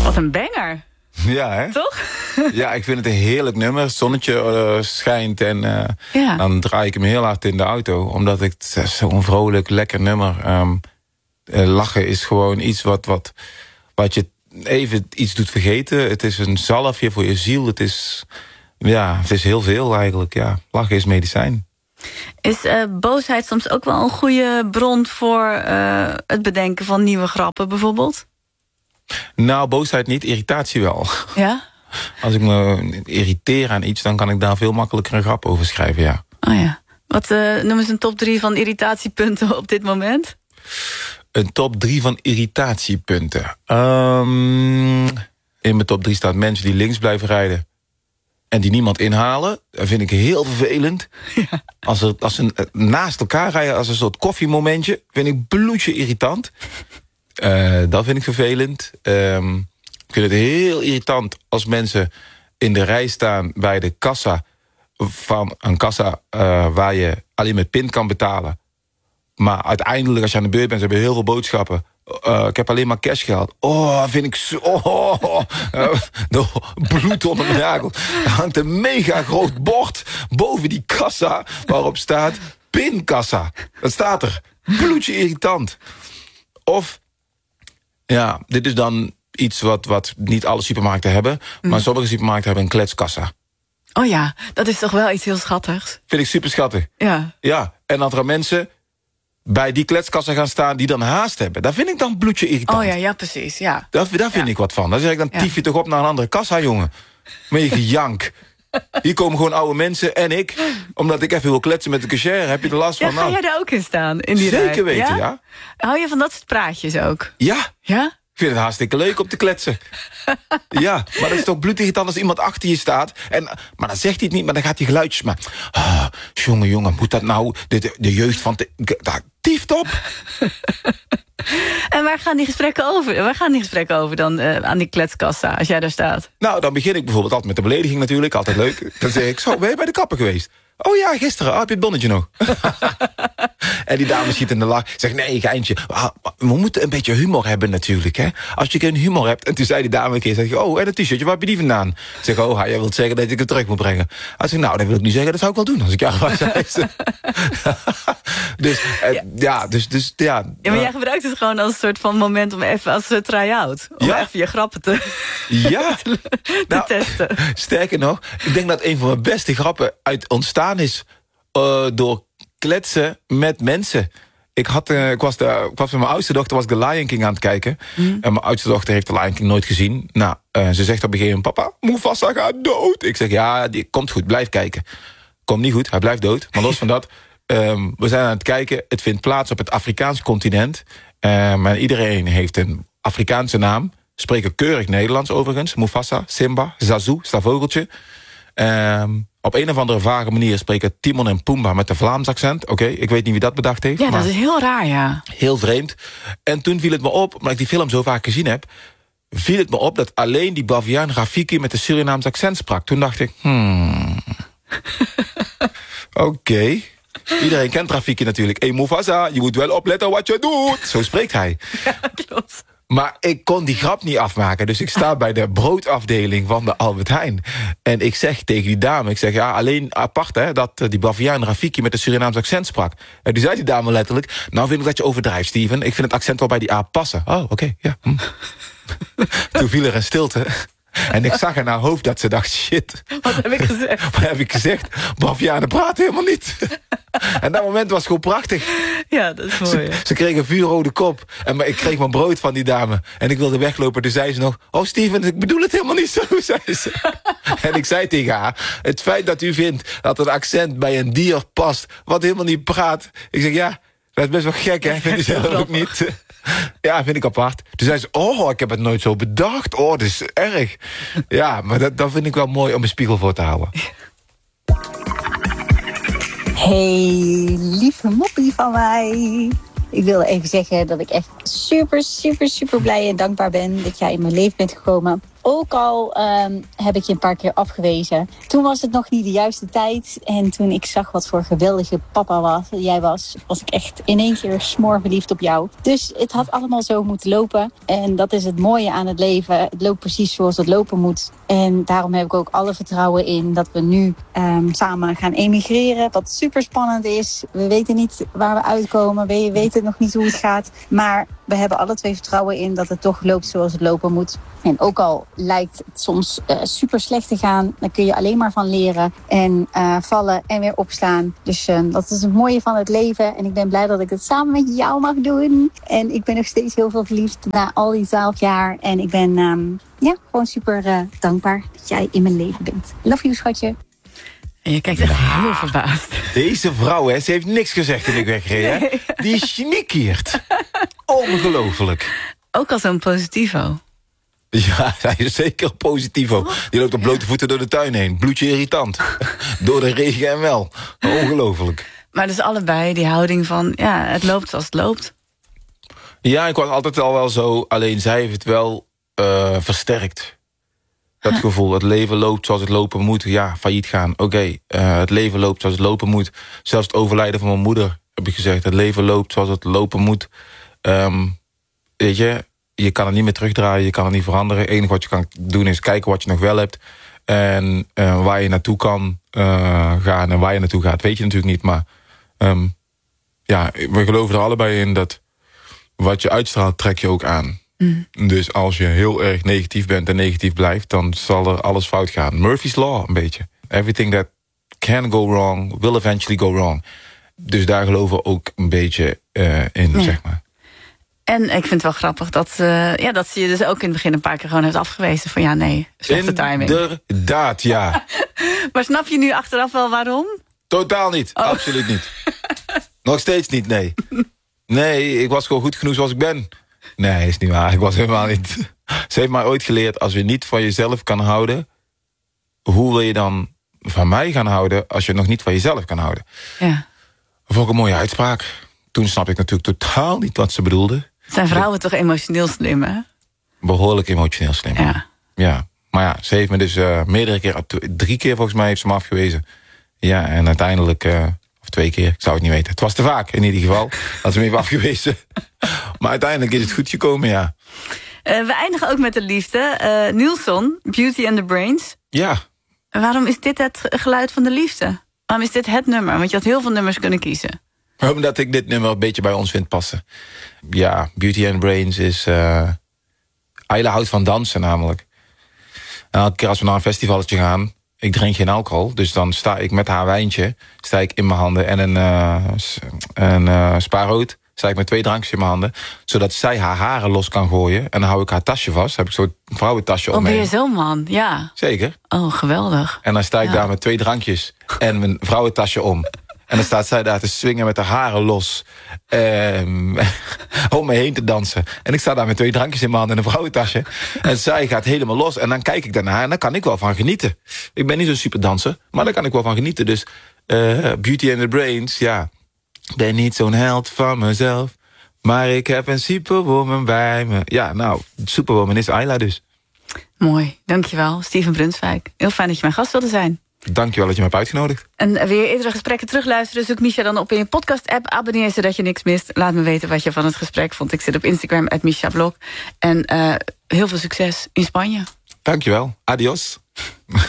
Wat een banger. Ja, hè? Toch? Ja, ik vind het een heerlijk nummer. Het zonnetje schijnt en dan draai ik hem heel hard in de auto. Omdat het zo'n vrolijk, lekker nummer. Lachen is gewoon iets wat je even iets doet vergeten. Het is een zalfje voor je ziel. Het is heel veel eigenlijk. Ja, lachen is medicijn. Is boosheid soms ook wel een goede bron voor het bedenken van nieuwe grappen bijvoorbeeld? Nou, boosheid niet, irritatie wel. Ja? Als ik me irriteer aan iets, dan kan ik daar veel makkelijker een grap over schrijven, ja. Oh ja. Wat noem eens een top 3 van irritatiepunten op dit moment? Een top 3 van irritatiepunten. In mijn top 3 staat mensen die links blijven rijden en die niemand inhalen. Dat vind ik heel vervelend. Ja. Als ze naast elkaar rijden als een soort koffiemomentje, vind ik bloedje irritant. Dat vind ik vervelend. Ik vind het heel irritant als mensen in de rij staan bij de kassa van een kassa waar je alleen met pin kan betalen. Maar uiteindelijk, als je aan de beurt bent, ze hebben heel veel boodschappen. Ik heb alleen maar cashgeld. Vind ik zo... bloed onder mijn nagel. Er hangt een mega groot bord boven die kassa waarop staat pinkassa. Dat staat er. Bloedje irritant. Of, ja, dit is dan iets wat niet alle supermarkten hebben. Maar sommige supermarkten hebben een kletskassa. Oh ja, dat is toch wel iets heel schattigs. Vind ik super schattig. Ja. Ja, en dat er mensen bij die kletskassa gaan staan die dan haast hebben. Dat vind ik dan bloedje irritant. Oh ja, precies, ja. Daar vind ik wat van. Dan zeg ik, dan tief je toch op naar een andere kassa, jongen. Met je gejank. Hier komen gewoon oude mensen en ik. Omdat ik even wil kletsen met de cashier. Heb je er last van? Ja, ga jij daar ook in staan? In die zeker rij? weten, ja. Hou je van dat soort praatjes ook? Ja. Ja? Ik vind het hartstikke leuk om te kletsen. Ja, maar dat is toch bloedirritant als iemand achter je staat. Maar dan zegt hij het niet, maar dan gaat hij geluidjes maken. Jongen, moet dat nou de jeugd van... Tieft op! En waar gaan die gesprekken over? Waar gaan die gesprekken over dan aan die kletskassa, als jij daar staat? Nou, dan begin ik bijvoorbeeld altijd met de belediging natuurlijk. Altijd leuk. Dan zeg ik, ben je bij de kapper geweest? Oh ja, gisteren. Heb je het bonnetje nog? En die dame schiet in de lach. Zegt, nee, geintje. We moeten een beetje humor hebben natuurlijk, hè. Als je geen humor hebt. En toen zei die dame een keer, zeg, en een t-shirtje, waar heb je die vandaan? Ik zeg, jij wilt zeggen dat ik het terug moet brengen. Hij zegt, nou, dat wil ik niet zeggen, dat zou ik wel doen als ik jou was. Dus, ja. Ja, maar jij gebruikt het gewoon als een soort van moment om even als try-out. Om even je grappen te testen. Sterker nog, ik denk dat een van mijn beste grappen uit ontstaan is door kletsen met mensen. Ik was met mijn oudste dochter was The Lion King aan het kijken. En mijn oudste dochter heeft The Lion King nooit gezien. Nou, ze zegt op een gegeven moment, papa, Mufasa gaat dood. Ik zeg, ja, die komt goed, blijf kijken. Komt niet goed, hij blijft dood. Maar los van dat, we zijn aan het kijken. Het vindt plaats op het Afrikaans continent. Maar iedereen heeft een Afrikaanse naam. Spreken keurig Nederlands overigens. Mufasa, Simba, Zazu, is dat vogeltje. Op een of andere vage manier spreken Timon en Pumbaa met een Vlaams accent. Oké, ik weet niet wie dat bedacht heeft. Ja, dat is heel raar, ja. Heel vreemd. En toen viel het me op, omdat ik die film zo vaak gezien heb, viel het me op dat alleen die Baviaan Rafiki met een Surinaams accent sprak. Toen dacht ik, Oké. Iedereen kent Rafiki natuurlijk. Hey Mufasa, je moet wel opletten wat je doet. Zo spreekt hij. Ja, klopt. Maar ik kon die grap niet afmaken. Dus ik sta bij de broodafdeling van de Albert Heijn. En ik zeg tegen die dame, alleen apart hè, dat die Baviaan Rafiki met een Surinaams accent sprak. En die zei die dame letterlijk, nou vind ik dat je overdrijft, Steven. Ik vind het accent wel bij die aap passen. Oh, oké, ja. Toen viel er een stilte. En ik zag in haar hoofd dat ze dacht, shit. Wat heb ik gezegd? Wat heb ik gezegd? Bavianen praten helemaal niet. En dat moment was gewoon prachtig. Ja, dat is mooi. Ze kreeg een vuurrode kop. Maar ik kreeg mijn brood van die dame. En ik wilde weglopen. Toen zei ze nog, Steven, ik bedoel het helemaal niet zo, zei ze. En ik zei tegen haar, het feit dat u vindt dat een accent bij een dier past, wat helemaal niet praat. Ik zeg, ja, dat is best wel gek, hè? Vind je zelf ook niet? Ja, vind ik apart. Toen zei ze, ik heb het nooit zo bedacht. Dat is erg. Ja, maar dat vind ik wel mooi om een spiegel voor te houden. Hey, lieve moppie van mij. Ik wil even zeggen dat ik echt super blij en dankbaar ben dat jij in mijn leven bent gekomen. Ook al heb ik je een paar keer afgewezen. Toen was het nog niet de juiste tijd. En toen ik zag wat voor geweldige papa jij was ik echt in één keer smoorverliefd op jou. Dus het had allemaal zo moeten lopen. En dat is het mooie aan het leven. Het loopt precies zoals het lopen moet. En daarom heb ik ook alle vertrouwen in dat we nu samen gaan emigreren. Wat super spannend is. We weten niet waar we uitkomen. We weten nog niet hoe het gaat. Maar we hebben alle twee vertrouwen in dat het toch loopt zoals het lopen moet. En ook al lijkt het soms super slecht te gaan, dan kun je alleen maar van leren. En vallen en weer opstaan. Dus dat is het mooie van het leven. En ik ben blij dat ik het samen met jou mag doen. En ik ben nog steeds heel veel verliefd na al die 12 jaar. En ik ben gewoon super dankbaar dat jij in mijn leven bent. Love you, schatje. En je kijkt echt heel verbaasd. Deze vrouw, hè, ze heeft niks gezegd toen ik wegreed. Hè? Die is geniekeerd. Ongelooflijk. Ook al zo'n positivo. Ja, hij is zeker positivo. Die loopt op blote voeten door de tuin heen. Bloedje irritant. Door de regen en wel. Ongelooflijk. Maar dus allebei die houding van, ja, het loopt zoals het loopt. Ja, ik was altijd al wel zo. Alleen zij heeft het wel versterkt. Dat gevoel, het leven loopt zoals het lopen moet. Ja, failliet gaan, oké. Het leven loopt zoals het lopen moet. Zelfs het overlijden van mijn moeder, heb ik gezegd. Het leven loopt zoals het lopen moet. Weet je kan het niet meer terugdraaien. Je kan het niet veranderen. Het enige wat je kan doen is kijken wat je nog wel hebt. En waar je naartoe kan gaan en waar je naartoe gaat, weet je natuurlijk niet. Maar we geloven er allebei in dat wat je uitstraalt, trek je ook aan. Dus als je heel erg negatief bent en negatief blijft, dan zal er alles fout gaan. Murphy's Law, een beetje. Everything that can go wrong, will eventually go wrong. Dus daar geloven we ook een beetje in, zeg maar. En ik vind het wel grappig dat ze je dus ook in het begin een paar keer gewoon heeft afgewezen. Van ja, nee, slechte timing. Inderdaad, ja. Maar snap je nu achteraf wel waarom? Totaal niet, absoluut niet. Nog steeds niet, nee. Nee, ik was gewoon goed genoeg zoals ik ben. Nee, is niet waar. Ik was helemaal niet. Ze heeft mij ooit geleerd, als je niet van jezelf kan houden, hoe wil je dan van mij gaan houden als je nog niet van jezelf kan houden? Ja. Dat vond ik een mooie uitspraak. Toen snap ik natuurlijk totaal niet wat ze bedoelde. Zijn vrouwen toch emotioneel slim, hè? Behoorlijk emotioneel slim. Ja. Maar ja, ze heeft me dus meerdere keer, 3 keer volgens mij heeft ze me afgewezen. Ja, en uiteindelijk, of 2 keer, ik zou het niet weten. Het was te vaak in ieder geval, dat ze me heeft afgewezen. Maar uiteindelijk is het goed gekomen, ja. We eindigen ook met de liefde. Nilsson, Beauty and the Brains. Ja. Waarom is dit het geluid van de liefde? Waarom is dit het nummer? Want je had heel veel nummers kunnen kiezen. Omdat ik dit nummer een beetje bij ons vind passen. Ja, Beauty and the Brains is... Ayla houdt van dansen namelijk. En elke keer als we naar een festivaletje gaan, ik drink geen alcohol, dus dan sta ik met haar wijntje, sta ik in mijn handen en een spaarrood, sta ik met 2 drankjes in mijn handen, zodat zij haar haren los kan gooien. En dan hou ik haar tasje vast, heb ik zo'n vrouwentasje om me heen. Ben je zo'n man? Ja. Zeker. Oh, geweldig. En dan sta ik daar met 2 drankjes en mijn vrouwentasje om. En dan staat zij daar te swingen met haar haren los. Om me heen te dansen. En ik sta daar met 2 drankjes in mijn hand en een vrouwentasje. En zij gaat helemaal los. En dan kijk ik daarna en daar kan ik wel van genieten. Ik ben niet zo'n super danser, maar daar kan ik wel van genieten. Dus Beauty and the Brains, ja. Ik ben niet zo'n held van mezelf. Maar ik heb een superwoman bij me. Ja, nou, superwoman is Ayla dus. Mooi, dankjewel. Steven Brunswijk. Heel fijn dat je mijn gast wilde zijn. Dankjewel dat je me hebt uitgenodigd. En weer eerdere gesprekken terugluisteren. Zoek Misha dan op in je podcast-app. Abonneer zodat je niks mist. Laat me weten wat je van het gesprek vond. Ik zit op Instagram @MishaBlog. En heel veel succes in Spanje. Dankjewel. Adios.